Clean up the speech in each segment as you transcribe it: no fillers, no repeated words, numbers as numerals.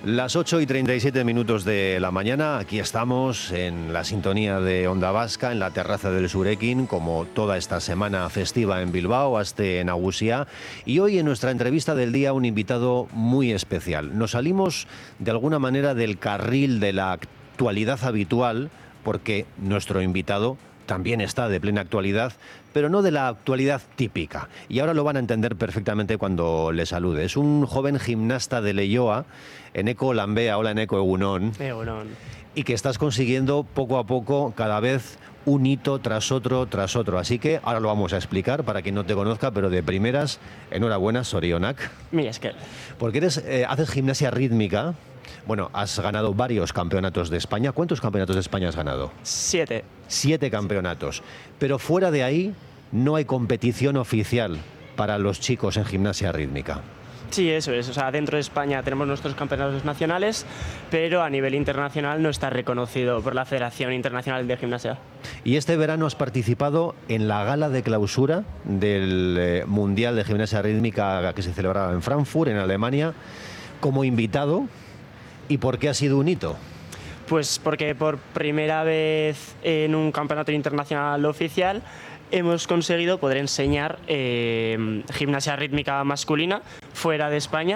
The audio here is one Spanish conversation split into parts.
Las 8:37 de la mañana, aquí estamos en la sintonía de Onda Vasca, en la terraza del Surekin, como toda esta semana festiva en Bilbao, Aste Nagusia, y hoy en nuestra entrevista del día un invitado muy especial. Nos salimos de alguna manera del carril de la actualidad habitual, porque nuestro invitado también está de plena actualidad, pero no de la actualidad típica. Y ahora lo van a entender perfectamente cuando le salude. Es un joven gimnasta de Leioa, Eneko Lanbea. Hola, Eneko, egunon. Egunon. Y que estás consiguiendo poco a poco, cada vez un hito tras otro, tras otro. Así que ahora lo vamos a explicar para quien no te conozca, pero de primeras, enhorabuena, Sorionak. Mira, es que... Porque haces gimnasia rítmica. Bueno, has ganado varios campeonatos de España. ¿Cuántos campeonatos de España has ganado? 7. 7 campeonatos. Pero fuera de ahí no hay competición oficial para los chicos en gimnasia rítmica. Sí, eso es. O sea, dentro de España tenemos nuestros campeonatos nacionales, pero a nivel internacional no está reconocido por la Federación Internacional de Gimnasia. Y este verano has participado en la gala de clausura del Mundial de Gimnasia Rítmica que se celebraba en Frankfurt, en Alemania, como invitado. ¿Y por qué ha sido un hito? Pues porque por primera vez en un campeonato internacional oficial hemos conseguido poder enseñar gimnasia rítmica masculina fuera de España.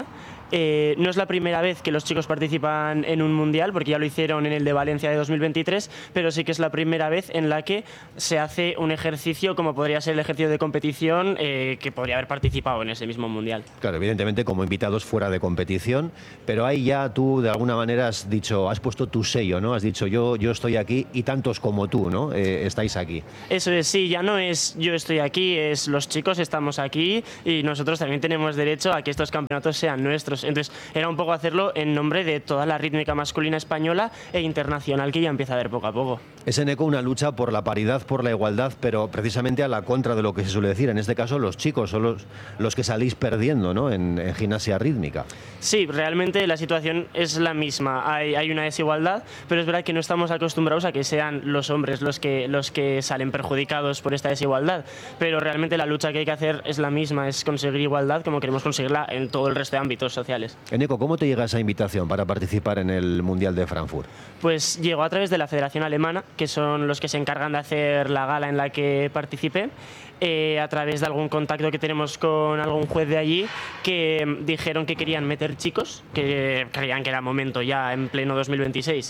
No es la primera vez que los chicos participan en un mundial, porque ya lo hicieron en el de Valencia de 2023, pero sí que es la primera vez en la que se hace un ejercicio como podría ser el ejercicio de competición que podría haber participado en ese mismo mundial. Claro, evidentemente como invitados fuera de competición, pero ahí ya tú de alguna manera has dicho, has puesto tu sello, ¿no? Has dicho yo estoy aquí y tantos como tú, ¿no? Estáis aquí. Eso es, sí, ya no es yo estoy aquí, es los chicos estamos aquí y nosotros también tenemos derecho a que estos campeonatos sean nuestros. Entonces era un poco hacerlo en nombre de toda la rítmica masculina española e internacional que ya empieza a ver poco a poco. Es, Eneko, una lucha por la paridad, por la igualdad, pero precisamente a la contra de lo que se suele decir. En este caso los chicos son los que salís perdiendo, ¿no? en gimnasia rítmica. Sí, realmente la situación es la misma. Hay una desigualdad, pero es verdad que no estamos acostumbrados a que sean los hombres los que salen perjudicados por esta desigualdad. Pero realmente la lucha que hay que hacer es la misma, es conseguir igualdad como queremos conseguirla en todo el resto de ámbitos sociales. Eneko, ¿cómo te llega esa invitación para participar en el Mundial de Frankfurt? Pues llegó a través de la Federación Alemana, que son los que se encargan de hacer la gala en la que participé, a través de algún contacto que tenemos con algún juez de allí, que dijeron que querían meter chicos, que creían que era momento ya en pleno 2026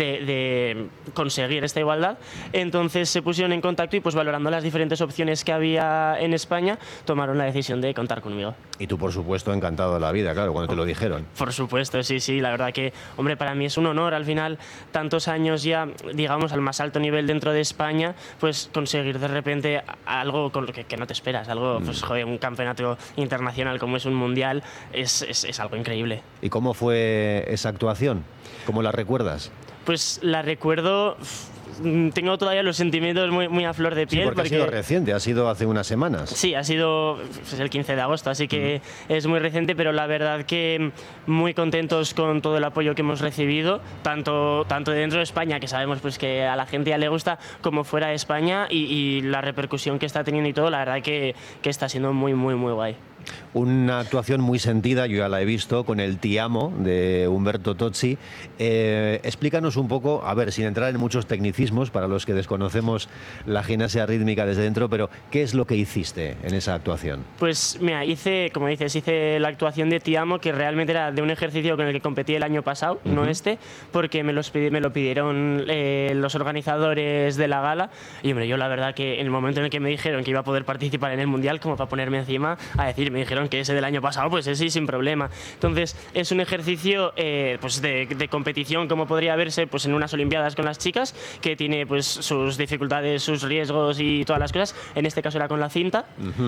de conseguir esta igualdad. Entonces se pusieron en contacto y pues valorando las diferentes opciones que había en España, tomaron la decisión de contar conmigo. Y tú, por supuesto, encantado de la vida, claro, cuando te lo dijeron. Por supuesto, sí, la verdad que, hombre, para mí es un honor, al final, tantos años ya, digamos, al más alto nivel dentro de España, pues conseguir de repente algo con lo que no te esperas, algo, pues joder, un campeonato internacional como es un mundial, es algo increíble. ¿Y cómo fue esa actuación? ¿Cómo la recuerdas? Pues la recuerdo... Tengo todavía los sentimientos muy a flor de piel. Sí, porque ha sido reciente, ha sido hace unas semanas. Sí, ha sido el 15 de agosto, así que es muy reciente, pero la verdad que muy contentos con todo el apoyo que hemos recibido, tanto dentro de España, que sabemos pues que a la gente ya le gusta, como fuera de España y la repercusión que está teniendo y todo, la verdad que está siendo muy guay. Una actuación muy sentida, yo ya la he visto, con el Ti Amo de Umberto Tozzi. Explícanos un poco, a ver, sin entrar en muchos tecnicismos para los que desconocemos la gimnasia rítmica desde dentro, pero ¿qué es lo que hiciste en esa actuación? Pues mira, hice la actuación de Ti Amo, que realmente era de un ejercicio con el que competí el año pasado, no este, porque me lo pidieron los organizadores de la gala, y hombre, yo la verdad que en el momento en el que me dijeron que iba a poder participar en el Mundial, como para ponerme encima a decir, me dijeron que ese del año pasado, pues sí, sin problema. Entonces, es un ejercicio pues de competición, como podría verse pues en unas Olimpiadas con las chicas, que tiene pues sus dificultades, sus riesgos y todas las cosas. En este caso era con la cinta.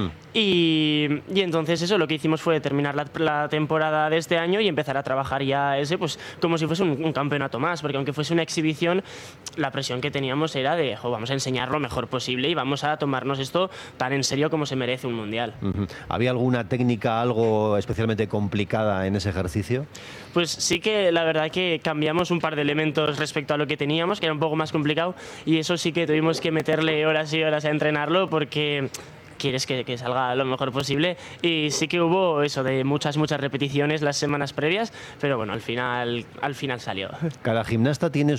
Y entonces eso, lo que hicimos fue terminar la temporada de este año y empezar a trabajar ya ese, pues como si fuese un campeonato más, porque aunque fuese una exhibición, la presión que teníamos era de, vamos a enseñar lo mejor posible y vamos a tomarnos esto tan en serio como se merece un mundial. ¿Había alguna técnica, algo especialmente complicada en ese ejercicio? Pues sí que la verdad que cambiamos un par de elementos respecto a lo que teníamos, que era un poco más complicado, y eso sí que tuvimos que meterle horas y horas a entrenarlo porque quieres que salga lo mejor posible. Y sí que hubo eso de muchas repeticiones las semanas previas, pero bueno, al final salió. Cada gimnasta tiene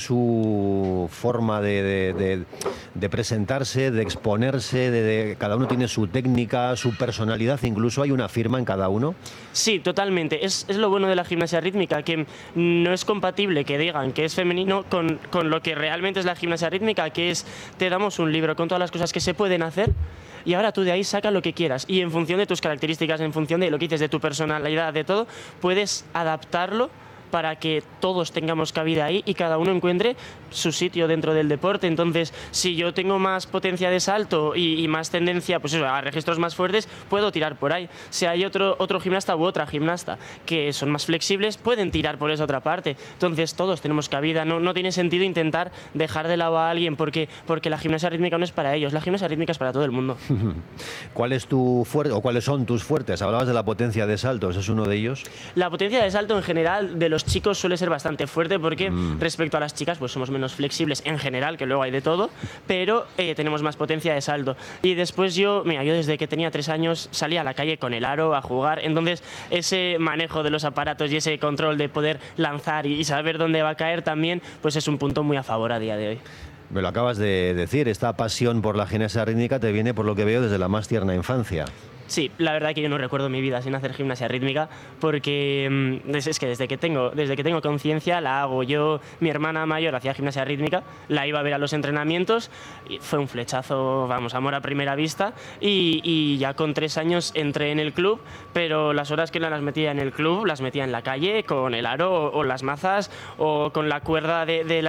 su forma de presentarse, de exponerse, cada uno tiene su técnica, su personalidad, incluso hay una firma en cada uno. Sí, totalmente. Es lo bueno de la gimnasia rítmica, que no es compatible que digan que es femenino con lo que realmente es la gimnasia rítmica, que es, te damos un libro con todas las cosas que se pueden hacer y ahora tú de ahí saca lo que quieras y en función de tus características, en función de lo que dices, de tu personalidad, de todo, puedes adaptarlo para que todos tengamos cabida ahí y cada uno encuentre su sitio dentro del deporte. Entonces, si yo tengo más potencia de salto y más tendencia pues eso, a registros más fuertes, puedo tirar por ahí. Si hay otro gimnasta u otra gimnasta que son más flexibles, pueden tirar por esa otra parte. Entonces, todos tenemos cabida. No tiene sentido intentar dejar de lado a alguien porque la gimnasia rítmica no es para ellos. La gimnasia rítmica es para todo el mundo. ¿Cuál es tu fuerte o cuáles son tus fuertes? Hablabas de la potencia de saltos, ¿es uno de ellos? La potencia de salto en general de los chicos suele ser bastante fuerte porque respecto a las chicas pues somos menos flexibles en general, que luego hay de todo, pero tenemos más potencia de salto. Y después yo desde que tenía 3 años salía a la calle con el aro a jugar, entonces ese manejo de los aparatos y ese control de poder lanzar y saber dónde va a caer también pues es un punto muy a favor a día de hoy. Me lo acabas de decir, esta pasión por la gimnasia rítmica te viene, por lo que veo, desde la más tierna infancia. Sí, la verdad que yo no recuerdo mi vida sin hacer gimnasia rítmica porque es que desde que tengo conciencia la hago. Mi hermana mayor hacía gimnasia rítmica, la iba a ver a los entrenamientos y fue un flechazo, vamos, amor a primera vista y ya con 3 años entré en el club, pero las horas que no las metía en el club las metía en la calle con el aro o las mazas o con la cuerda de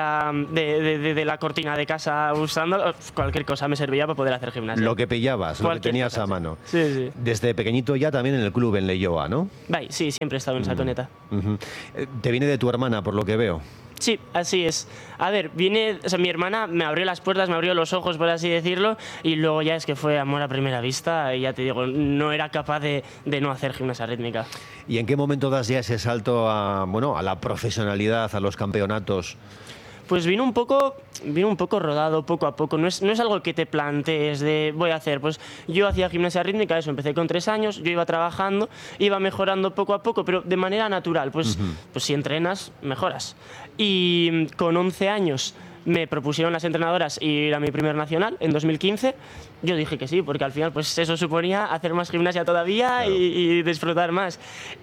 la cortina de casa usando, cualquier cosa me servía para poder hacer gimnasia. Lo que pillabas, lo que tenías a mano. Sí, sí. Desde pequeñito ya también en el club en Leioa, ¿no? Sí, siempre he estado en Saconeta. Te viene de tu hermana, por lo que veo. Sí, así es. A ver, mi hermana me abrió las puertas, me abrió los ojos, por así decirlo, y luego ya es que fue amor a primera vista y ya te digo, no era capaz de no hacer gimnasia rítmica. ¿Y en qué momento das ya ese salto a la profesionalidad, a los campeonatos? Pues vino un poco rodado poco a poco. No es algo que te plantees de voy a hacer. Pues yo hacía gimnasia rítmica, eso, empecé con 3 años, yo iba trabajando, iba mejorando poco a poco, pero de manera natural. Pues si entrenas, mejoras. Y con 11 años me propusieron las entrenadoras ir a mi primer nacional en 2015. Yo dije que sí, porque al final pues eso suponía hacer más gimnasia todavía, claro, y disfrutar más.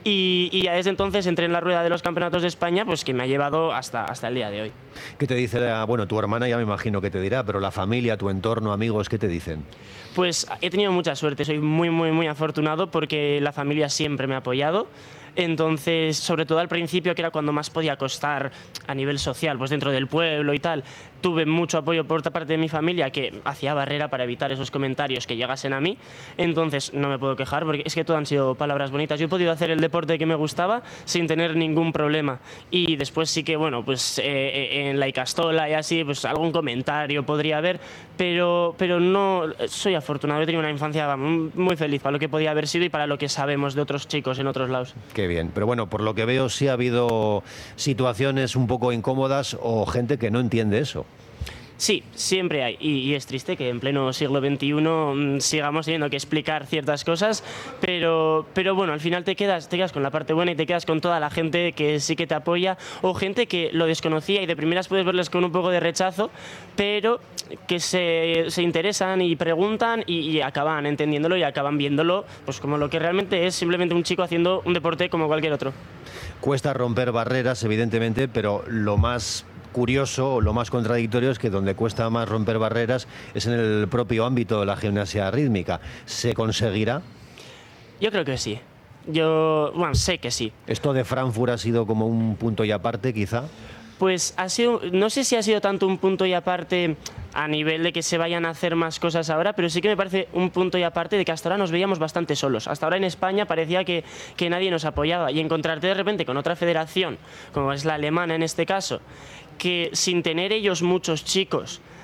Y ya desde entonces entré en la rueda de los campeonatos de España, pues que me ha llevado hasta el día de hoy. ¿Qué te dice, tu hermana ya me imagino que te dirá, pero la familia, tu entorno, amigos, qué te dicen? Pues he tenido mucha suerte, soy muy, muy, muy afortunado porque la familia siempre me ha apoyado. Entonces, sobre todo al principio, que era cuando más podía costar a nivel social, pues dentro del pueblo y tal, tuve mucho apoyo por parte de mi familia que hacía barrera para evitar esos comentarios que llegasen a mí. Entonces, no me puedo quejar porque es que todo han sido palabras bonitas. Yo he podido hacer el deporte que me gustaba sin tener ningún problema. Y después sí que, pues en la Icastola y así, pues algún comentario podría haber, pero no, soy afortunado. He tenido una infancia muy feliz para lo que podía haber sido y para lo que sabemos de otros chicos en otros lados. Qué bien, pero bueno, por lo que veo sí ha habido situaciones un poco incómodas o gente que no entiende eso. Sí, siempre hay, y es triste que en pleno siglo XXI sigamos teniendo que explicar ciertas cosas, pero bueno, al final te quedas con la parte buena y te quedas con toda la gente que sí que te apoya, o gente que lo desconocía y de primeras puedes verles con un poco de rechazo, pero que se interesan y preguntan y acaban entendiéndolo y acaban viéndolo pues como lo que realmente es, simplemente un chico haciendo un deporte como cualquier otro. Cuesta romper barreras, evidentemente, pero lo más curioso o lo más contradictorio es que donde cuesta más romper barreras es en el propio ámbito de la gimnasia rítmica. ¿Se conseguirá? Yo creo que sí. Sé que sí. ¿Esto de Frankfurt ha sido como un punto y aparte, quizá? Pues no sé si ha sido tanto un punto y aparte a nivel de que se vayan a hacer más cosas ahora, pero sí que me parece un punto y aparte de que hasta ahora nos veíamos bastante solos. Hasta ahora en España parecía que nadie nos apoyaba, y encontrarte de repente con otra federación, como es la alemana en este caso, que sin tener ellos muchos chicos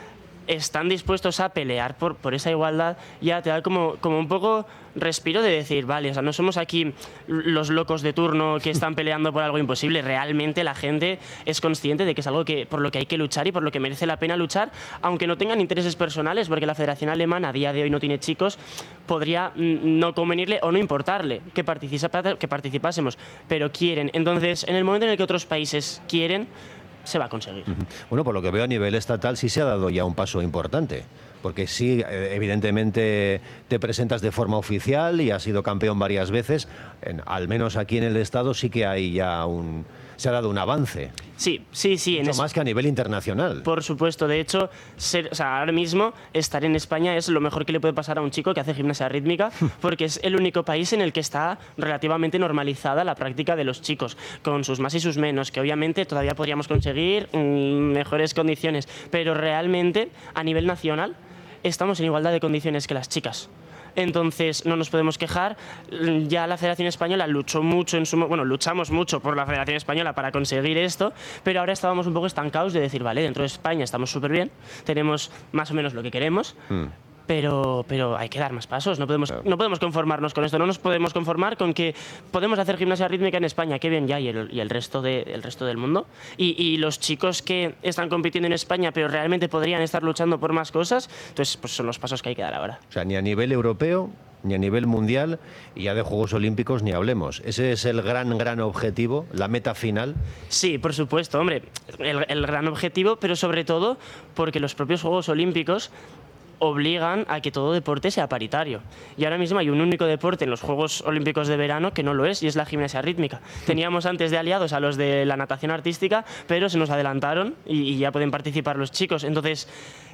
están dispuestos a pelear por esa igualdad, ya te da como un poco respiro de decir, vale, o sea, no somos aquí los locos de turno que están peleando por algo imposible. Realmente la gente es consciente de que es algo por lo que hay que luchar y por lo que merece la pena luchar, aunque no tengan intereses personales, porque la Federación Alemana a día de hoy no tiene chicos, podría no convenirle o no importarle que participásemos, pero quieren. Entonces, en el momento en el que otros países quieren, se va a conseguir. Bueno, por lo que veo a nivel estatal sí se ha dado ya un paso importante, porque sí, evidentemente te presentas de forma oficial y has sido campeón varias veces, al menos aquí en el Estado sí que hay ya se ha dado un avance. Sí. Mucho más que a nivel internacional. Por supuesto, de hecho, ahora mismo estar en España es lo mejor que le puede pasar a un chico que hace gimnasia rítmica, porque es el único país en el que está relativamente normalizada la práctica de los chicos, con sus más y sus menos, que obviamente todavía podríamos conseguir mejores condiciones, pero realmente a nivel nacional estamos en igualdad de condiciones que las chicas. Entonces no nos podemos quejar. Ya la Federación Española luchó mucho luchamos mucho por la Federación Española para conseguir esto, pero ahora estábamos un poco estancados de decir, vale, dentro de España estamos súper bien, tenemos más o menos lo que queremos, pero hay que dar más pasos. No podemos conformarnos con esto, no nos podemos conformar con que podemos hacer gimnasia rítmica en España, qué bien ya, y el resto del mundo. Y los chicos que están compitiendo en España, pero realmente podrían estar luchando por más cosas, entonces pues son los pasos que hay que dar ahora. O sea, ni a nivel europeo, ni a nivel mundial, y ya de Juegos Olímpicos ni hablemos. ¿Ese es el gran objetivo, la meta final? Sí, por supuesto, hombre, el gran objetivo, pero sobre todo porque los propios Juegos Olímpicos obligan a que todo deporte sea paritario. Y ahora mismo hay un único deporte en los Juegos Olímpicos de verano que no lo es, y es la gimnasia rítmica. Teníamos antes de aliados a los de la natación artística, pero se nos adelantaron y ya pueden participar los chicos. Entonces,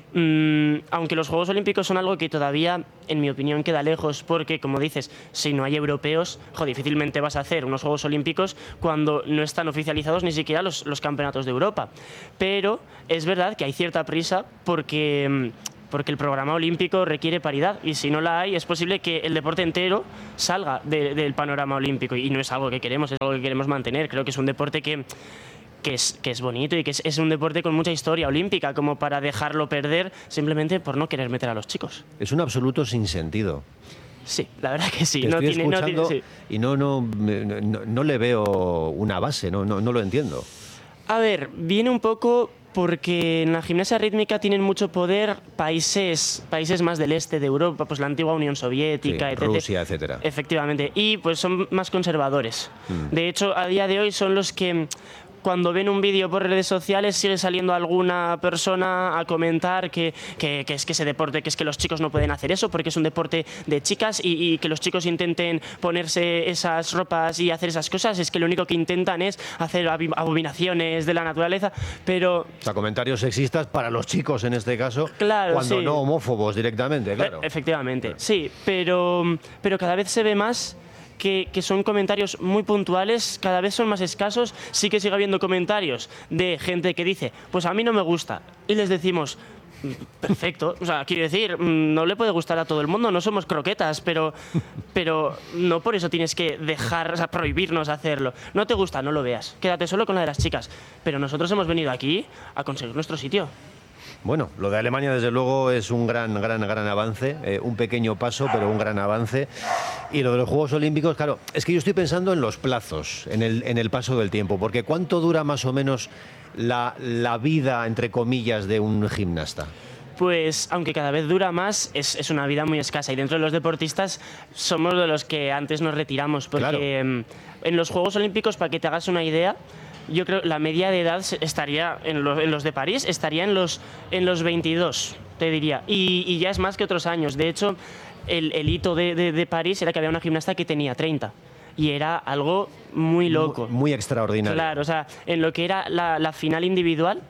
aunque los Juegos Olímpicos son algo que todavía, en mi opinión, queda lejos, porque, como dices, si no hay europeos, difícilmente vas a hacer unos Juegos Olímpicos cuando no están oficializados ni siquiera los campeonatos de Europa. Pero es verdad que hay cierta prisa porque el programa olímpico requiere paridad, y si no la hay es posible que el deporte entero salga del panorama olímpico, y no es algo que queremos, es algo que queremos mantener. Creo que es un deporte que es bonito y que es un deporte con mucha historia olímpica, como para dejarlo perder simplemente por no querer meter a los chicos. Es un absoluto sinsentido. Sí, la verdad que sí. Te estoy escuchando y no le veo una base, no lo entiendo. A ver, viene un poco porque en la gimnasia rítmica tienen mucho poder países más del este de Europa, pues la antigua Unión Soviética, etc. Rusia, etcétera. Efectivamente, y pues son más conservadores. De hecho, a día de hoy son los que, cuando ven un vídeo por redes sociales, sigue saliendo alguna persona a comentar que es que ese deporte, que es que los chicos no pueden hacer eso porque es un deporte de chicas, y que los chicos intenten ponerse esas ropas y hacer esas cosas, es que lo único que intentan es hacer abominaciones de la naturaleza, pero... O sea, comentarios sexistas para los chicos en este caso, claro, cuando sí. no homófobos directamente, claro. Efectivamente, sí, pero cada vez se ve más que son comentarios muy puntuales, cada vez son más escasos. Sí que sigue habiendo comentarios de gente que dice, pues a mí no me gusta, y les decimos, perfecto, o sea, quiero decir, no le puede gustar a todo el mundo, no somos croquetas, pero no por eso tienes que dejar, o sea, prohibirnos hacerlo. No te gusta, no lo veas, quédate solo con la de las chicas, pero nosotros hemos venido aquí a conseguir nuestro sitio. Bueno, lo de Alemania desde luego es un gran avance, un pequeño paso, pero un gran avance. Y lo de los Juegos Olímpicos, claro, es que yo estoy pensando en los plazos, en el paso del tiempo, porque ¿cuánto dura más o menos la vida, entre comillas, de un gimnasta? Pues aunque cada vez dura más, es una vida muy escasa, y dentro de los deportistas somos de los que antes nos retiramos, porque claro, en los Juegos Olímpicos, para que te hagas una idea, yo creo la media de edad estaría en los de París, estaría en los 22, te diría, y ya es más que otros años. De hecho, el hito de París era que había una gimnasta que tenía 30. Y era algo muy loco. Muy extraordinario. Claro, o sea, en lo que era la final individual,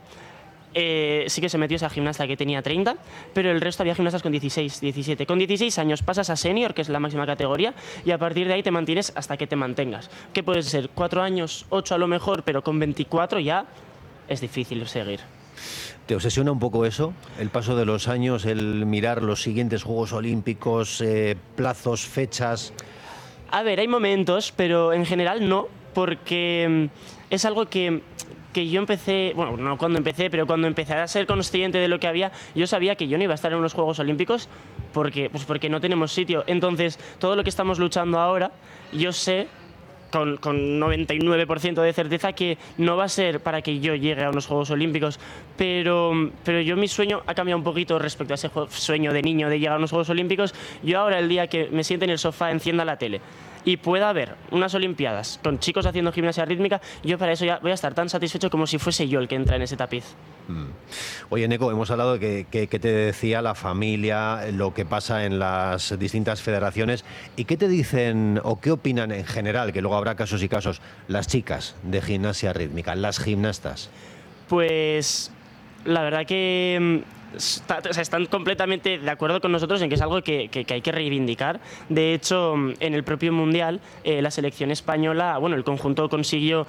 sí que se metió esa gimnasta que tenía 30, pero el resto había gimnastas con 16, 17. Con 16 años pasas a senior, que es la máxima categoría, y a partir de ahí te mantienes hasta que te mantengas. ¿Qué puede ser? 4 años, 8 a lo mejor, pero con 24 ya es difícil seguir. ¿Te obsesiona un poco eso? El paso de los años, el mirar los siguientes Juegos Olímpicos, plazos, fechas... A ver, hay momentos, pero en general no, porque es algo que que yo empecé, bueno, no cuando empecé, pero cuando empecé a ser consciente de lo que había, yo sabía que yo no iba a estar en unos Juegos Olímpicos porque no tenemos sitio. Entonces, todo lo que estamos luchando ahora, yo sé con 99% de certeza que no va a ser para que yo llegue a unos Juegos Olímpicos, pero yo mi sueño ha cambiado un poquito respecto a ese sueño de niño de llegar a unos Juegos Olímpicos. Yo ahora, el día que me siente en el sofá, encienda la tele y pueda ver unas Olimpiadas con chicos haciendo gimnasia rítmica, yo para eso ya voy a estar tan satisfecho como si fuese yo el que entra en ese tapiz. Oye, Neco, hemos hablado de que te decía la familia, lo que pasa en las distintas federaciones. ¿Y qué te dicen o qué opinan en general, que luego habrá casos y casos, las chicas de gimnasia rítmica, las gimnastas? Pues la verdad que están completamente de acuerdo con nosotros en que es algo que hay que reivindicar. De hecho, en el propio Mundial, la selección española, bueno, el conjunto consiguió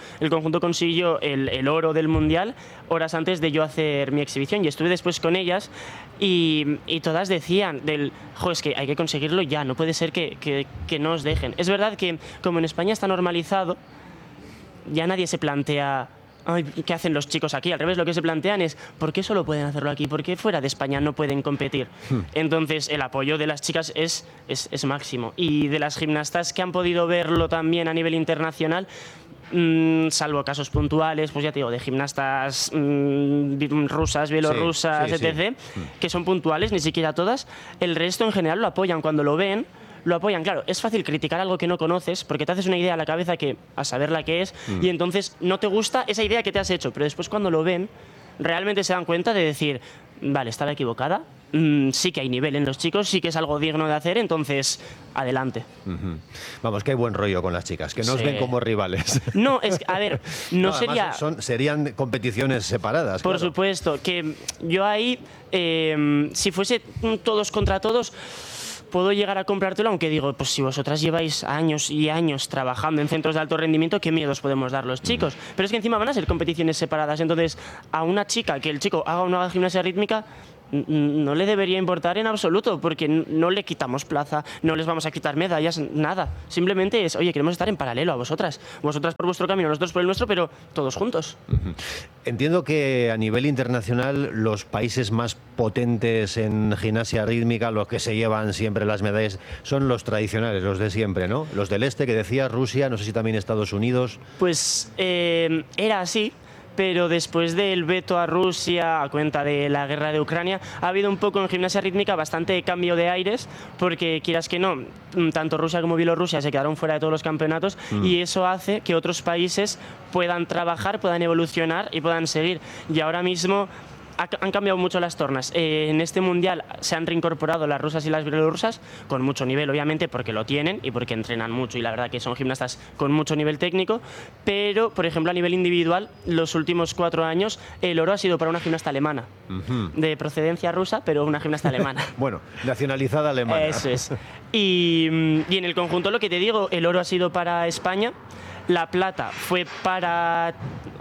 el oro del Mundial horas antes de yo hacer mi exhibición, y estuve después con ellas y todas decían es que hay que conseguirlo ya, no puede ser que no os dejen. Es verdad que como en España está normalizado, ya nadie se plantea ay, ¿qué hacen los chicos aquí? Al revés, lo que se plantean es ¿por qué solo pueden hacerlo aquí? ¿Por qué fuera de España no pueden competir? Entonces, el apoyo de las chicas es máximo. Y de las gimnastas que han podido verlo también a nivel internacional, salvo casos puntuales, pues ya te digo, de gimnastas rusas, bielorrusas, etc., que son puntuales, ni siquiera todas, el resto en general lo apoyan cuando lo ven. Lo apoyan, claro, es fácil criticar algo que no conoces porque te haces una idea a la cabeza que a saber la que es y entonces no te gusta esa idea que te has hecho, pero después cuando lo ven realmente se dan cuenta de decir, vale, estaba equivocada, sí que hay nivel en los chicos, sí que es algo digno de hacer, entonces adelante. Vamos, que hay buen rollo con las chicas, que no os ven como rivales. No, es que, a ver, no sería... Serían competiciones separadas. Por claro. supuesto, que yo ahí, si fuese todos contra todos, puedo llegar a comprártelo, aunque digo, pues si vosotras lleváis años y años trabajando en centros de alto rendimiento, ¿qué miedos podemos dar los chicos? Pero es que encima van a ser competiciones separadas, entonces a una chica que el chico haga o no haga gimnasia rítmica no le debería importar en absoluto, porque no le quitamos plaza, no les vamos a quitar medallas, nada. Simplemente es, oye, queremos estar en paralelo a vosotras. Vosotras por vuestro camino, nosotros por el nuestro, pero todos juntos. Entiendo que a nivel internacional los países más potentes en gimnasia rítmica, los que se llevan siempre las medallas, son los tradicionales, los de siempre, ¿no? Los del este, que decías, Rusia, no sé si también Estados Unidos. Pues era así. Pero después del veto a Rusia a cuenta de la guerra de Ucrania, ha habido un poco en gimnasia rítmica bastante cambio de aires, porque quieras que no, tanto Rusia como Bielorrusia se quedaron fuera de todos los campeonatos y eso hace que otros países puedan trabajar, puedan evolucionar y puedan seguir. Y ahora mismo han cambiado mucho las tornas. En este mundial se han reincorporado las rusas y las bielorrusas con mucho nivel, obviamente, porque lo tienen y porque entrenan mucho y la verdad que son gimnastas con mucho nivel técnico, pero, por ejemplo, a nivel individual, los últimos 4 años el oro ha sido para una gimnasta alemana, de procedencia rusa, pero una gimnasta alemana. Bueno, nacionalizada alemana. Eso es. Y en el conjunto, lo que te digo, el oro ha sido para España, la plata fue para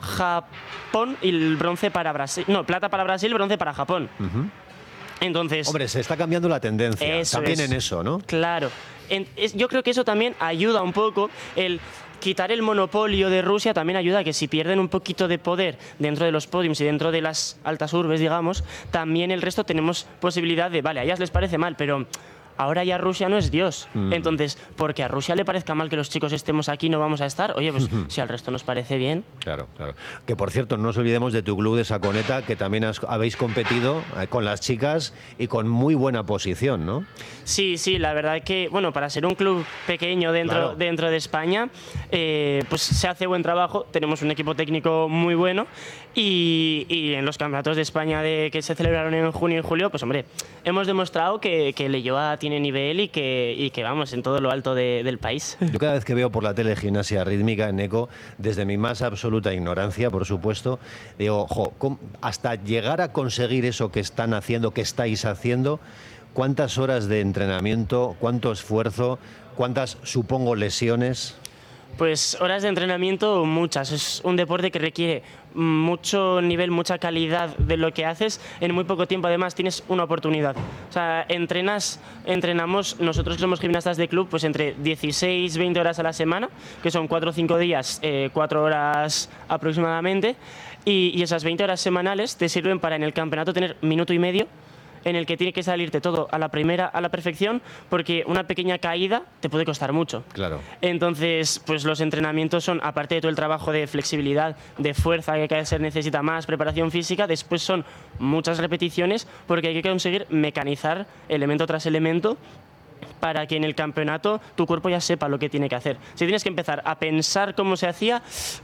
Japón y el bronce para Brasil. No, plata para Brasil, bronce para Japón. Entonces, hombre, se está cambiando la tendencia también en eso, ¿no? Claro. Yo creo que eso también ayuda un poco. El quitar el monopolio de Rusia también ayuda a que si pierden un poquito de poder dentro de los podiums y dentro de las altas urbes, digamos, también el resto tenemos posibilidad de, vale, a ellas les parece mal, pero ahora ya Rusia no es Dios. Entonces, porque a Rusia le parezca mal que los chicos estemos aquí, no vamos a estar. Oye, pues si al resto nos parece bien. Claro, claro. Que por cierto, no nos olvidemos de tu club de Saconeta, que también habéis competido con las chicas y con muy buena posición, ¿no? Sí, la verdad que, bueno, para ser un club pequeño dentro de España, pues se hace buen trabajo. Tenemos un equipo técnico muy bueno y en los campeonatos de España que se celebraron en junio y julio, pues hombre, hemos demostrado que Leioa tiene nivel y que vamos en todo lo alto del país. Yo cada vez que veo por la tele gimnasia rítmica en ECO, desde mi más absoluta ignorancia, por supuesto, digo, hasta llegar a conseguir eso que están haciendo, que estáis haciendo, ¿cuántas horas de entrenamiento, cuánto esfuerzo, cuántas, supongo, lesiones? Pues horas de entrenamiento, muchas. Es un deporte que requiere mucho nivel, mucha calidad de lo que haces en muy poco tiempo. Además, tienes una oportunidad. O sea, entrenamos, nosotros que somos gimnastas de club, pues entre 16 y 20 horas a la semana, que son 4 o 5 días, 4 horas aproximadamente, y esas 20 horas semanales te sirven para en el campeonato tener minuto y medio en el que tiene que salirte todo a la primera, a la perfección, porque una pequeña caída te puede costar mucho. Claro. Entonces, pues los entrenamientos son, aparte de todo el trabajo de flexibilidad, de fuerza, que cada vez se necesita más, preparación física, después son muchas repeticiones, porque hay que conseguir mecanizar elemento tras elemento para que en el campeonato tu cuerpo ya sepa lo que tiene que hacer. Si tienes que empezar a pensar cómo se hacía,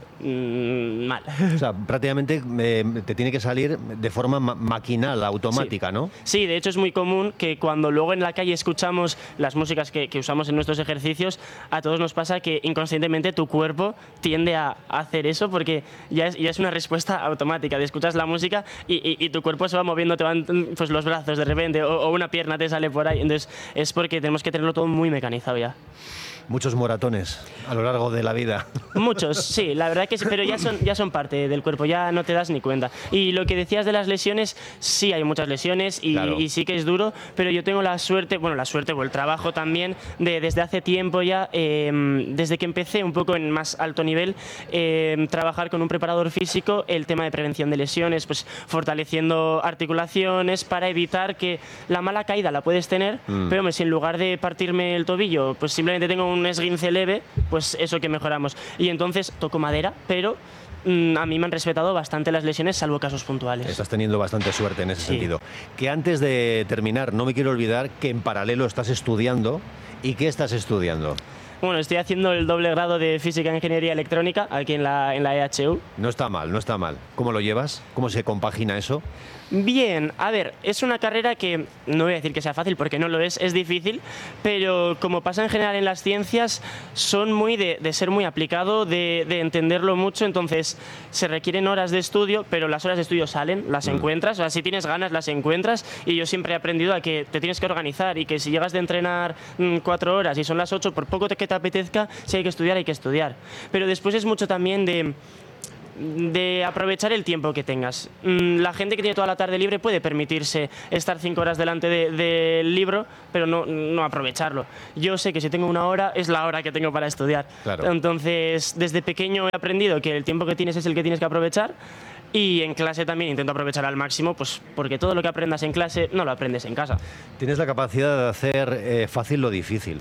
mal. O sea, prácticamente te tiene que salir de forma maquinal, automática, sí. ¿no? Sí, de hecho es muy común que cuando luego en la calle escuchamos las músicas que usamos en nuestros ejercicios, a todos nos pasa que inconscientemente tu cuerpo tiende a hacer eso porque ya es una respuesta automática. De escuchas la música y tu cuerpo se va moviendo, te van pues, los brazos de repente o una pierna te sale por ahí. Entonces es porque tenemos que tenerlo todo muy mecanizado ya. Muchos moratones a lo largo de la vida. Muchos, sí, la verdad que sí, pero ya son parte del cuerpo, ya no te das ni cuenta. Y lo que decías de las lesiones, sí hay muchas lesiones Claro. y sí que es duro, pero yo tengo la suerte o el trabajo también de desde hace tiempo ya, desde que empecé un poco en más alto nivel, trabajar con un preparador físico el tema de prevención de lesiones, pues fortaleciendo articulaciones para evitar que la mala caída la puedes tener, pero hombre, si en lugar de partirme el tobillo, pues simplemente tengo un esguince leve, pues eso que mejoramos. Y entonces toco madera, pero a mí me han respetado bastante las lesiones, salvo casos puntuales. Estás teniendo bastante suerte en ese Sí. sentido. Que antes de terminar, no me quiero olvidar que en paralelo estás estudiando. ¿Y qué estás estudiando? Bueno, estoy haciendo el doble grado de Física e Ingeniería Electrónica aquí en la EHU. No está mal, no está mal. ¿Cómo lo llevas? ¿Cómo se compagina eso? Bien, a ver, es una carrera que no voy a decir que sea fácil porque no lo es difícil, pero como pasa en general en las ciencias, son muy de ser muy aplicado, de entenderlo mucho, entonces se requieren horas de estudio, pero las horas de estudio salen, las encuentras, o sea, si tienes ganas las encuentras, y yo siempre he aprendido a que te tienes que organizar y que si llegas de entrenar 4 horas y son las 8, por poco que te apetezca, si hay que estudiar, hay que estudiar. Pero después es mucho también de aprovechar el tiempo que tengas. La gente que tiene toda la tarde libre puede permitirse estar 5 horas delante del libro, pero no aprovecharlo. Yo sé que si tengo 1 hora, es la hora que tengo para estudiar. Claro. Entonces, desde pequeño he aprendido que el tiempo que tienes es el que tienes que aprovechar, y en clase también intento aprovechar al máximo, pues porque todo lo que aprendas en clase no lo aprendes en casa. Tienes la capacidad de hacer fácil lo difícil.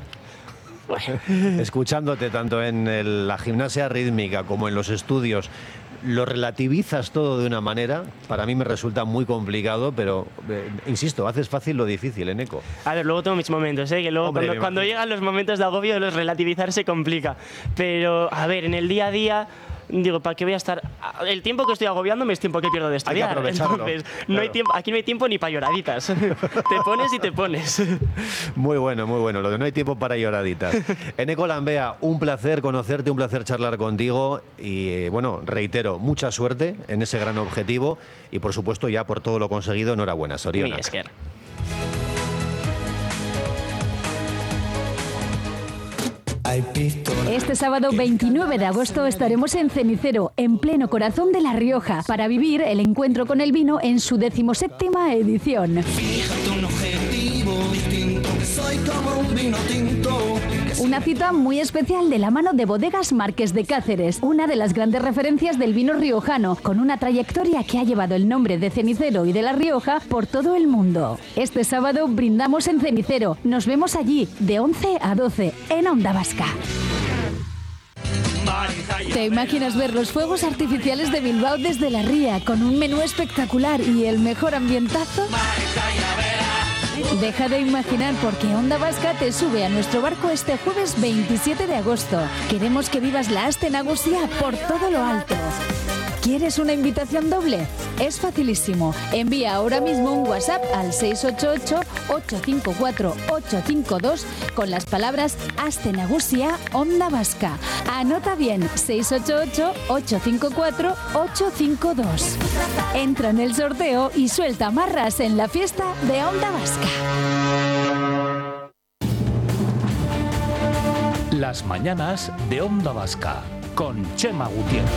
Escuchándote tanto en la gimnasia rítmica como en los estudios, lo relativizas todo de una manera, para mí me resulta muy complicado, pero insisto, haces fácil lo difícil, Eneko. A ver, luego tengo mis momentos, que luego Hombre, cuando llegan los momentos de agobio, los relativizar se complica. Pero, a ver, en el día a día, digo, ¿para qué voy a estar? El tiempo que estoy agobiándome es tiempo que pierdo de estudiar. Hay que aprovecharlo. Entonces, Claro. no hay tiempo, aquí no hay tiempo ni para lloraditas. Te pones y te pones. Muy bueno, lo de no hay tiempo para lloraditas. Eneko Lambea, un placer conocerte, un placer charlar contigo y, bueno, reitero, mucha suerte en ese gran objetivo y, por supuesto, ya por todo lo conseguido, enhorabuena, Soriona. Mila esker. Este sábado 29 de agosto estaremos en Cenicero, en pleno corazón de La Rioja, para vivir el encuentro con el vino en su 17ª edición. Fíjate un objetivo distinto, que soy como un vino tinto. Una cita muy especial de la mano de Bodegas Marqués de Cáceres, una de las grandes referencias del vino riojano, con una trayectoria que ha llevado el nombre de Cenicero y de La Rioja por todo el mundo. Este sábado brindamos en Cenicero. Nos vemos allí de 11 a 12 en Onda Vasca. ¿Te imaginas ver los fuegos artificiales de Bilbao desde la ría con un menú espectacular y el mejor ambientazo? Deja de imaginar porque Onda Vasca te sube a nuestro barco este jueves 27 de agosto. Queremos que vivas la Aste Nagusia por todo lo alto. ¿Quieres una invitación doble? Es facilísimo. Envía ahora mismo un WhatsApp al 688-854-852 con las palabras Aste Nagusia Onda Vasca. Anota bien, 688-854-852. Entra en el sorteo y suelta marras en la fiesta de Onda Vasca. Las mañanas de Onda Vasca, con Chema Gutiérrez.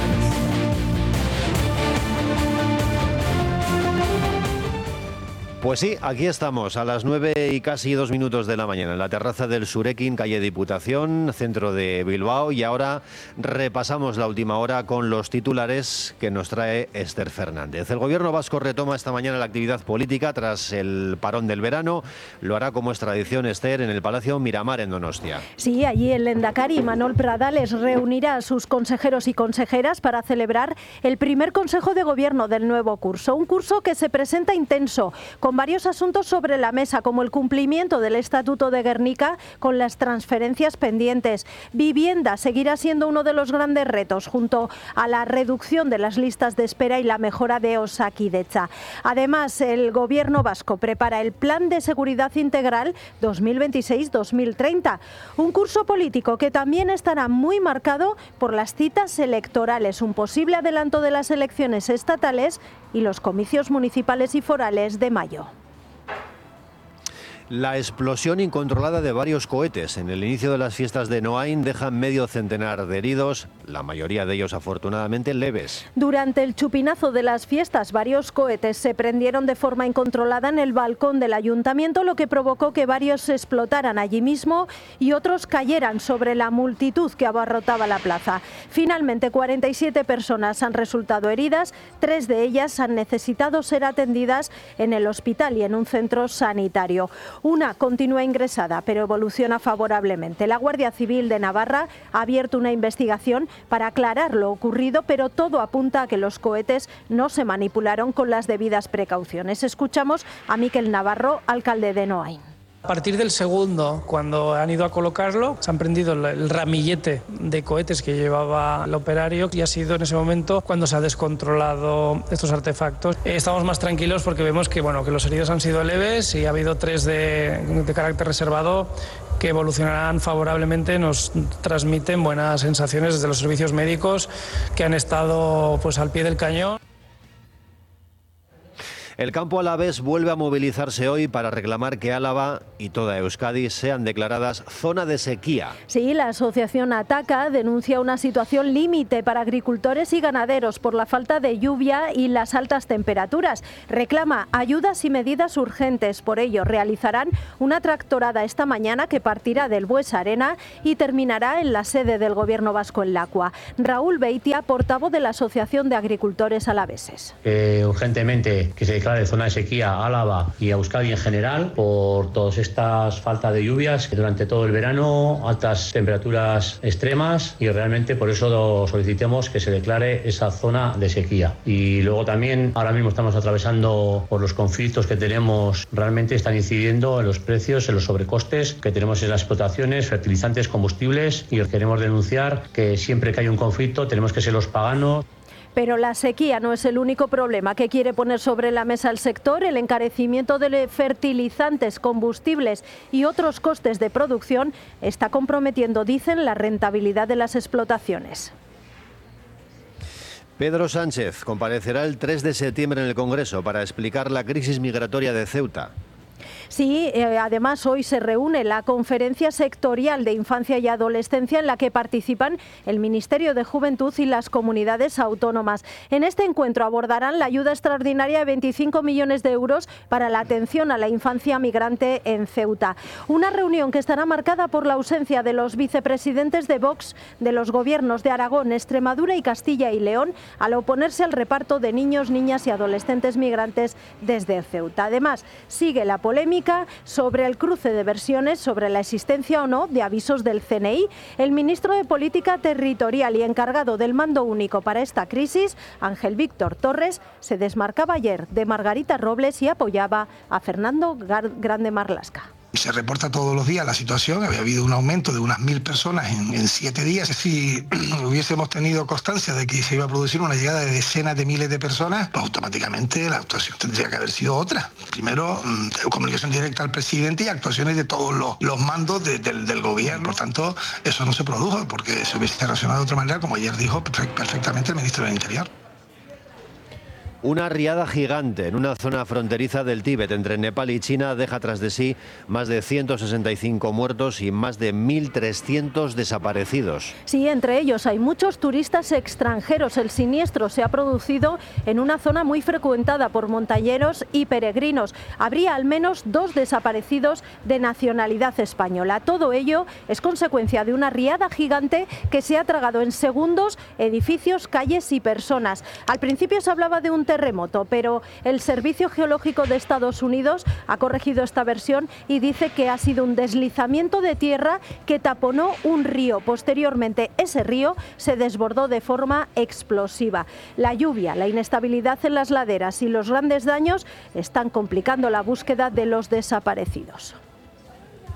Pues sí, aquí estamos a las 9 y casi 2 minutos de la mañana en la terraza del Surekin, calle Diputación, centro de Bilbao, y ahora repasamos la última hora con los titulares que nos trae Esther Fernández. El gobierno vasco retoma esta mañana la actividad política tras el parón del verano. Lo hará, como es tradición, Esther, en el Palacio Miramar en Donostia. Sí, allí el lehendakari Manuel Pradales reunirá a sus consejeros y consejeras para celebrar el primer Consejo de Gobierno del nuevo curso. Un curso que se presenta intenso, con varios asuntos sobre la mesa, como el cumplimiento del Estatuto de Gernika con las transferencias pendientes. Vivienda seguirá siendo uno de los grandes retos, junto a la reducción de las listas de espera y la mejora de Osakidetza. Además, el gobierno vasco prepara el Plan de Seguridad Integral 2026-2030, un curso político que también estará muy marcado por las citas electorales, un posible adelanto de las elecciones estatales y los comicios municipales y forales de mayo. La explosión incontrolada de varios cohetes en el inicio de las fiestas de Noain deja medio centenar de heridos, la mayoría de ellos afortunadamente leves. Durante el chupinazo de las fiestas, varios cohetes se prendieron de forma incontrolada en el balcón del ayuntamiento, lo que provocó que varios explotaran allí mismo y otros cayeran sobre la multitud que abarrotaba la plaza. Finalmente, 47 personas han resultado heridas, 3 de ellas han necesitado ser atendidas en el hospital y en un centro sanitario. Una continúa ingresada, pero evoluciona favorablemente. La Guardia Civil de Navarra ha abierto una investigación para aclarar lo ocurrido, pero todo apunta a que los cohetes no se manipularon con las debidas precauciones. Escuchamos a Miquel Navarro, alcalde de Noain. A partir del segundo, cuando han ido a colocarlo, se han prendido el ramillete de cohetes que llevaba el operario y ha sido en ese momento cuando se ha descontrolado estos artefactos. Estamos más tranquilos porque vemos que los heridos han sido leves y ha habido 3 de carácter reservado que evolucionarán favorablemente. Nos transmiten buenas sensaciones desde los servicios médicos que han estado al pie del cañón. El campo alavés vuelve a movilizarse hoy para reclamar que Álava y toda Euskadi sean declaradas zona de sequía. Sí, la asociación Ataca denuncia una situación límite para agricultores y ganaderos por la falta de lluvia y las altas temperaturas. Reclama ayudas y medidas urgentes. Por ello, realizarán una tractorada esta mañana que partirá del Buesa Arena y terminará en la sede del Gobierno vasco en Lacua. Raúl Beitia, portavoz de la Asociación de Agricultores Alaveses. Urgentemente que se declare de zona de sequía a Álava y a Euskadi en general por todas estas faltas de lluvias que durante todo el verano, altas temperaturas extremas, y realmente por eso solicitemos que se declare esa zona de sequía. Y luego también ahora mismo estamos atravesando por los conflictos que tenemos, realmente están incidiendo en los precios, en los sobrecostes que tenemos en las explotaciones, fertilizantes, combustibles, y queremos denunciar que siempre que hay un conflicto tenemos que ser los paganos. Pero la sequía no es el único problema que quiere poner sobre la mesa el sector. El encarecimiento de fertilizantes, combustibles y otros costes de producción está comprometiendo, dicen, la rentabilidad de las explotaciones. Pedro Sánchez comparecerá el 3 de septiembre en el Congreso para explicar la crisis migratoria de Ceuta. Sí, además hoy se reúne la Conferencia Sectorial de Infancia y Adolescencia en la que participan el Ministerio de Juventud y las comunidades autónomas. En este encuentro abordarán la ayuda extraordinaria de 25 millones de euros para la atención a la infancia migrante en Ceuta. Una reunión que estará marcada por la ausencia de los vicepresidentes de Vox de los gobiernos de Aragón, Extremadura y Castilla y León al oponerse al reparto de niños, niñas y adolescentes migrantes desde Ceuta. Además, sigue la polémica sobre el cruce de versiones sobre la existencia o no de avisos del CNI. El ministro de Política Territorial y encargado del mando único para esta crisis, Ángel Víctor Torres, se desmarcaba ayer de Margarita Robles y apoyaba a Fernando Grande Marlaska. Se reporta todos los días la situación, había habido un aumento de unas 1.000 personas en 7 días. Si hubiésemos tenido constancia de que se iba a producir una llegada de decenas de miles de personas, pues automáticamente la actuación tendría que haber sido otra. Primero, comunicación directa al presidente y actuaciones de todos los mandos del gobierno. Por tanto, eso no se produjo porque se hubiese reaccionado de otra manera, como ayer dijo perfectamente el ministro del Interior. Una riada gigante en una zona fronteriza del Tíbet entre Nepal y China deja tras de sí más de 165 muertos y más de 1.300 desaparecidos. Sí, entre ellos hay muchos turistas extranjeros. El siniestro se ha producido en una zona muy frecuentada por montañeros y peregrinos. Habría al menos 2 desaparecidos de nacionalidad española. Todo ello es consecuencia de una riada gigante que se ha tragado en segundos edificios, calles y personas. Al principio se hablaba de un terremoto, pero el Servicio Geológico de Estados Unidos ha corregido esta versión y dice que ha sido un deslizamiento de tierra que taponó un río. Posteriormente, ese río se desbordó de forma explosiva. La lluvia, la inestabilidad en las laderas y los grandes daños están complicando la búsqueda de los desaparecidos.